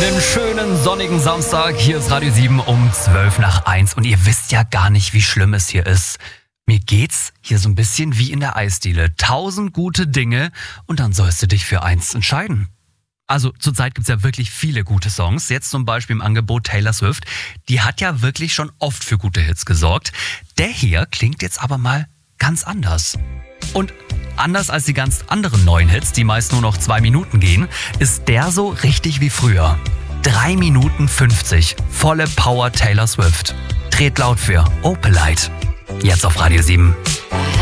Einen schönen sonnigen Samstag. Hier ist Radio 7 um 12:05 und ihr wisst ja gar nicht, wie schlimm es hier ist. Mir geht's hier so ein bisschen wie in der Eisdiele. 1000 gute Dinge und dann sollst du dich für eins entscheiden. Also zurzeit gibt's ja wirklich viele gute Songs. Jetzt zum Beispiel im Angebot Taylor Swift. Die hat ja wirklich schon oft für gute Hits gesorgt. Der hier klingt jetzt aber mal ganz anders. Und anders als die ganz anderen neuen Hits, die meist nur noch 2 Minuten gehen, ist der so richtig wie früher. 3 Minuten 50, volle Power Taylor Swift. Dreht laut für Opalite. Jetzt auf Radio 7.